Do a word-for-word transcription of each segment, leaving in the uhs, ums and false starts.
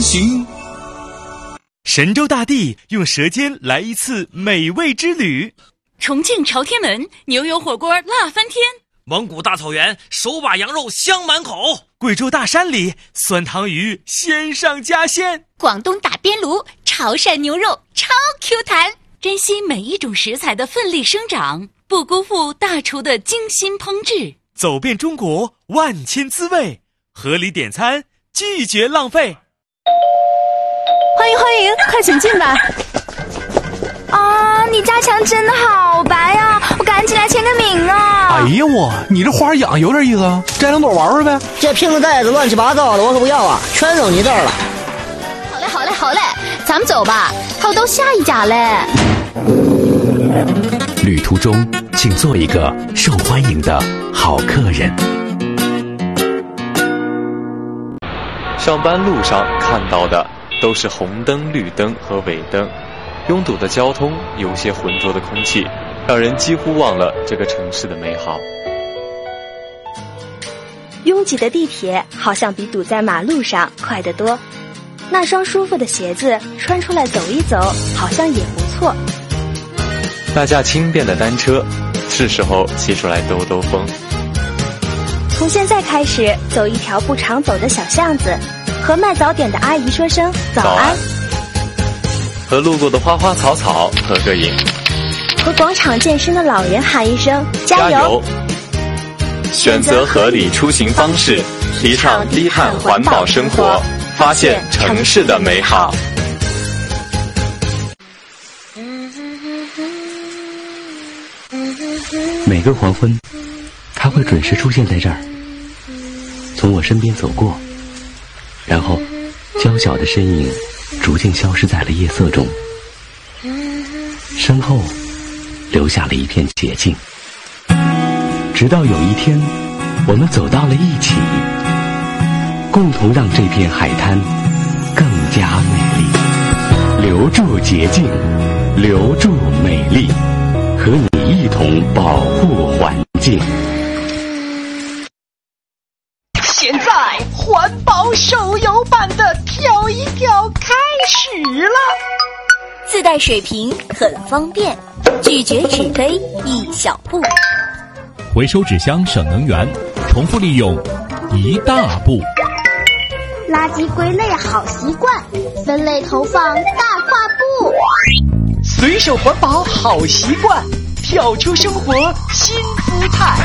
行。 神州大地用舌尖来一次美味之旅。 重庆朝天门牛油火锅辣翻天。 蒙古大草原手把羊肉香满口。 贵州大山里酸汤鱼鲜上加鲜。 广东打边炉潮汕牛肉超 Q 弹。珍惜每一种食材的奋力生长，不辜负大厨的精心烹制。 走遍中国万千滋味，合理点餐，拒绝浪费。 欢迎欢迎，快请进吧。啊，你家墙真的好白啊，我赶紧来签个名啊。 哎呀我，你这花养有点意思啊，摘两朵玩玩呗。 这瓶子袋子乱七八糟的，我可不要啊，全扔你这儿了。 好嘞好嘞好嘞，咱们走吧，还有到下一家嘞。 旅途中请做一个受欢迎的好客人。 上班路上看到的都是红灯、绿灯和尾灯，拥堵的交通，有些浑浊的空气，让人几乎忘了这个城市的美好。 拥挤的地铁好像比堵在马路上快得多，那双舒服的鞋子穿出来走一走，好像也不错。 那架轻便的单车，是时候骑出来兜兜风。 从现在开始，走一条不常走的小巷子，和卖早点的阿姨说声早安，早安， 和路过的花花草草合个影， 和广场健身的老人喊一声加油。加油！ 选择合理出行方式，提倡低碳环保生活，发现城市的美好。 每个黄昏，他会准时出现在这儿，从我身边走过，然后娇小的身影逐渐消失在了夜色中，身后留下了一片洁净。直到有一天，我们走到了一起，共同让这片海滩更加美丽。留住洁净，留住美丽，和你一同保护环境。 现在环保手游版的跳一跳开始了， 自带水瓶很方便，拒绝纸杯一小步， 回收纸箱省能源，重复利用一大步。 垃圾归类好习惯，分类投放大跨步。 随手环保好习惯，跳出生活新姿态。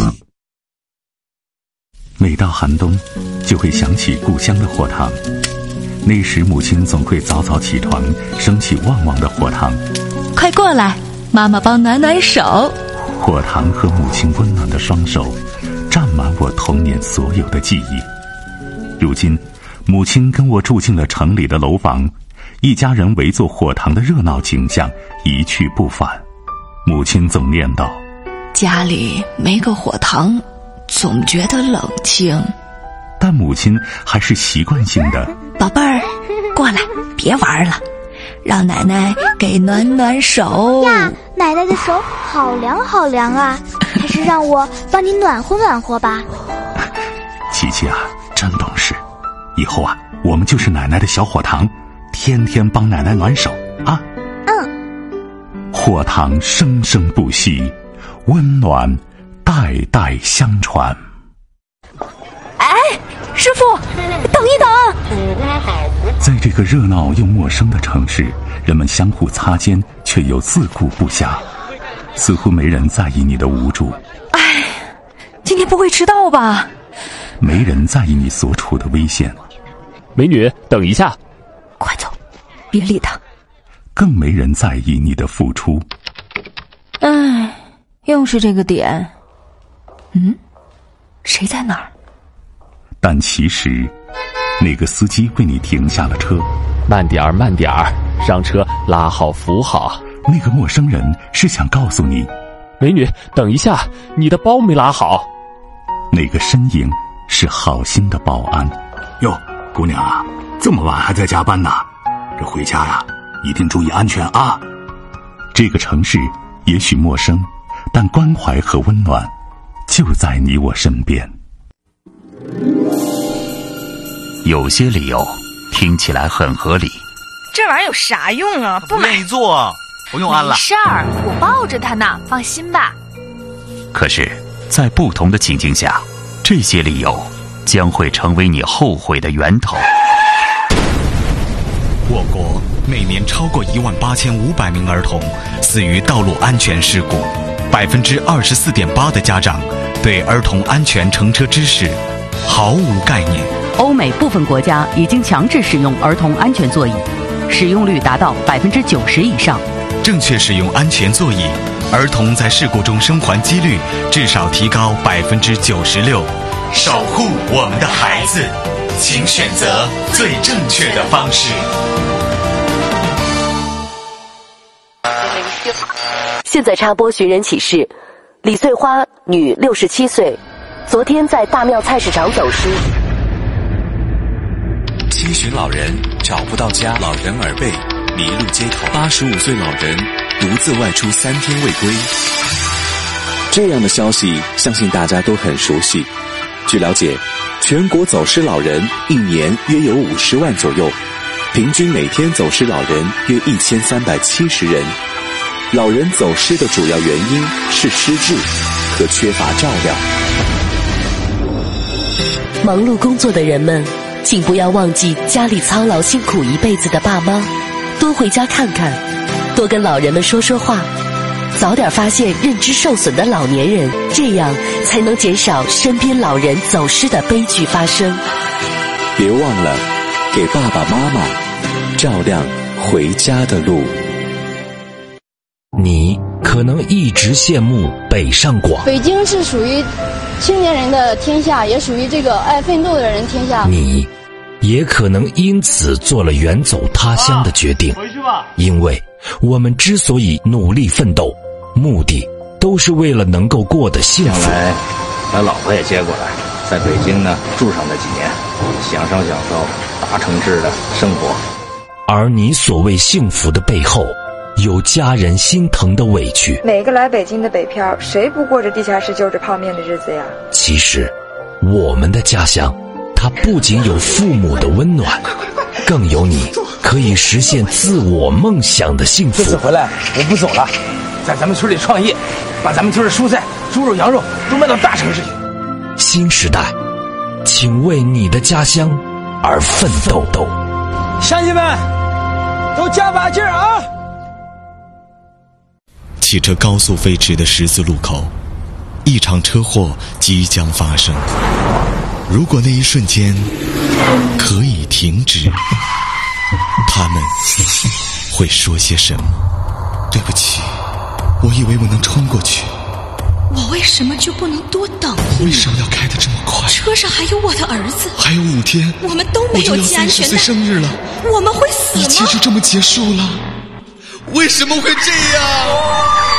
每到寒冬，就会想起故乡的火塘。那时母亲总会早早起床，升起旺旺的火塘。 快过来，妈妈帮暖暖手。 火塘和母亲温暖的双手，占满我童年所有的记忆。如今，母亲跟我住进了城里的楼房，一家人围坐火塘的热闹景象一去不返。母亲总念叨： 家里没个火塘，总觉得冷清。 但母亲还是习惯性的： 宝贝儿，过来，别玩了，让奶奶给暖暖手呀。奶奶的手好凉好凉啊，还是让我帮你暖和暖和吧。 琪琪啊，真懂事，以后啊，我们就是奶奶的小火塘，天天帮奶奶暖手啊。 嗯。 火塘生生不息，温暖代代相传。 哎，师傅，等一等！ 在这个热闹又陌生的城市，人们相互擦肩，却又自顾不暇，似乎没人在意你的无助。 哎，今天不会迟到吧？ 没人在意你所处的危险。 美女，等一下！ 快走，别理他。 更没人在意你的付出。 哎，又是这个点。嗯，谁在哪儿？ 但其实，那个司机为你停下了车。 慢点儿，慢点儿，让车拉好扶好。 那个陌生人是想告诉你， 美女，等一下，你的包没拉好。 那个身影是好心的保安。 哟，姑娘啊，这么晚还在加班呢？这回家呀，一定注意安全啊！ 这个城市也许陌生，但关怀和温暖就在你我身边。 有些理由听起来很合理。 这玩意儿有啥用啊？不买。 不愿意做，不用安了。 没事儿，我抱着它呢，放心吧。 可是，在不同的情境下，这些理由将会成为你后悔的源头。 我国每年超过一万八千五百名儿童死于道路安全事故，百分之二十四点八的家长对儿童安全乘车知识毫无概念。 欧美部分国家已经强制使用儿童安全座椅，使用率达到百分之九十以上。 正确使用安全座椅，儿童在事故中生还几率至少提高百分之九十六。守护我们的孩子，请选择最正确的方式。 现在插播寻人启事：李穗花，女，六十七岁，昨天在大庙菜市场走失。 七旬老人找不到家，老人耳背，迷路街头。八十五岁老人独自外出三天未归。 这样的消息，相信大家都很熟悉。据了解，全国走失老人一年约有五十万左右，平均每天走失老人约一千三百七十人。老人走失的主要原因是失智和缺乏照料。 忙碌工作的人们，请不要忘记家里操劳辛苦一辈子的爸妈，多回家看看，多跟老人们说说话，早点发现认知受损的老年人，这样才能减少身边老人走失的悲剧发生。 别忘了给爸爸妈妈照亮回家的路。 你可能一直羡慕北上广， 北京是属于青年人的天下，也属于这个爱奋斗的人天下。 你也可能因此做了远走他乡的决定， 回去吧。 因为我们之所以努力奋斗，目的都是为了能够过得幸福。 将来把老婆也接过来，在北京呢住上那几年，享受享受大城市的生活。 而你所谓幸福的背后，有家人心疼的委屈。 每个来北京的北漂，谁不过着地下室就着泡面的日子呀？ 其实，我们的家乡，它不仅有父母的温暖，更有你可以实现自我梦想的幸福。 这次回来，我不走了，在咱们村里创业，把咱们村的蔬菜、猪肉、羊肉都卖到大城市去。 新时代，请为你的家乡而奋斗斗。 乡亲们，都加把劲儿啊！ 汽车高速飞驰的十字路口，一场车祸即将发生。如果那一瞬间可以停止，他们会说些什么？对不起，我以为我能冲过去。 我为什么就不能多等一秒？ 为什么要开得这么快？ 车上还有我的儿子， 还有五天， 我们都没有系安全带。 我就要三十岁生日了， 我们会死吗？ 一切就这么结束了？为什么会这样？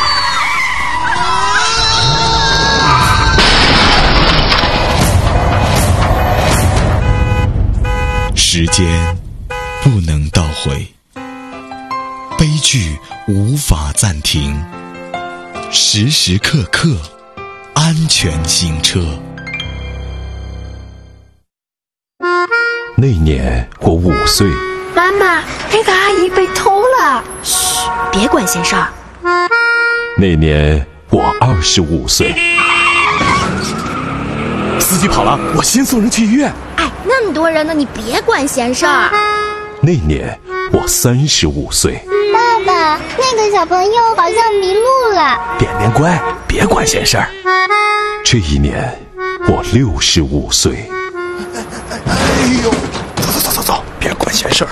时间不能倒回，悲剧无法暂停，时时刻刻安全行车。 那年我五岁， 妈妈，那个阿姨被偷了。 嘘，别管闲事儿。 那年我二十五岁， 司机跑了，我先送人去医院。 哎，那么多人呢，你别管闲事儿。 那年我三十五岁， 爸爸，那个小朋友好像迷路了。 点点乖，别管闲事儿。这一年我六十五岁。 哎呦，走走走走走，别管闲事儿。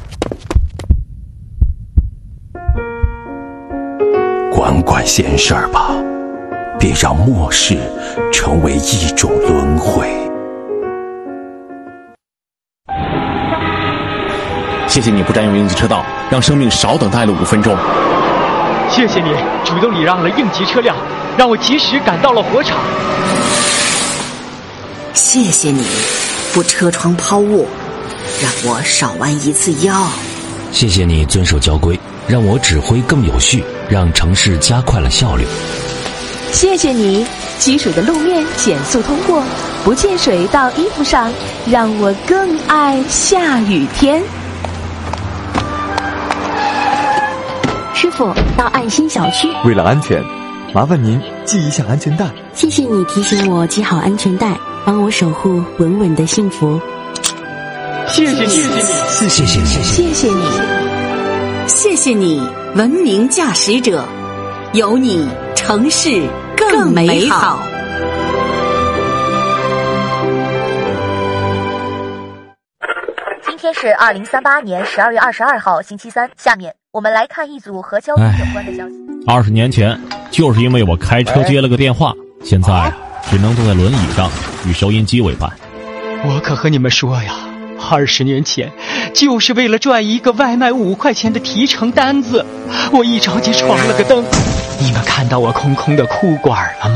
管管闲事儿吧，别让末世成为一种轮回。 谢谢你不占用应急车道，让生命少等待了五分钟。 谢谢你主动礼让了应急车辆，让我及时赶到了火场。 谢谢你不车窗抛物，让我少弯一次腰。 谢谢你遵守交规，让我指挥更有序，让城市加快了效率。 谢谢你，积水的路面减速通过，不溅水到衣服上，让我更爱下雨天。 师傅，到爱心小区。 为了安全，麻烦您系一下安全带。 谢谢你提醒我系好安全带，帮我守护稳稳的幸福。 谢谢你，谢谢你， 谢谢你， 谢谢你， 谢谢你，文明驾驶者，有你，城市更美好。 今天是二零三八年十二月二十二号，星期三。下面我们来看一组和交通有关的消息。 二十年前，就是因为我开车接了个电话，现在只能坐在轮椅上与收音机为伴。 我可和你们说呀，二十年前，就是为了赚一个外卖五块钱的提成单子，我一着急闯了个灯。你们看到我空空的裤管了吗？